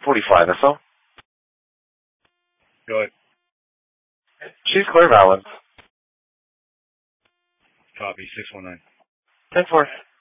45 SO. Go ahead. She's clear, Valid. Copy, 619. 10-4.